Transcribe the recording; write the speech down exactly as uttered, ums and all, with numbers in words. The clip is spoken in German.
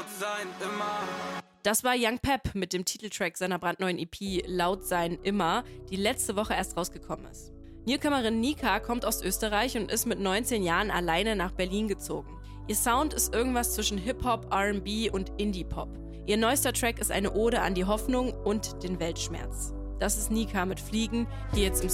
laut sein immer. Das war Young Pep mit dem Titeltrack seiner brandneuen E P Laut sein immer, die letzte Woche erst rausgekommen ist. Newcomerin Nika kommt aus Österreich und ist mit neunzehn Jahren alleine nach Berlin gezogen. Ihr Sound ist irgendwas zwischen Hip-Hop, R and B und Indie-Pop. Ihr neuester Track ist eine Ode an die Hoffnung und den Weltschmerz. Das ist Nika mit Fliegen, hier jetzt im